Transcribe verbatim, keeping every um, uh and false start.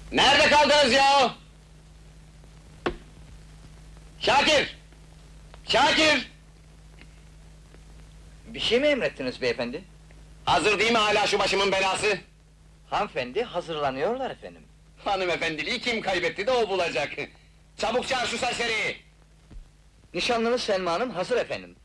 Nerede kaldınız ya? Şakir! Şakir! Bir şey mi emrettiniz beyefendi? Hazır değil mi hala şu başımın belası? Hanımefendi hazırlanıyorlar efendim. Hanımefendiliği kim kaybetti de o bulacak. Çabuk çağır şu serseriyi! Nişanlınız Selma Hanım hazır efendim.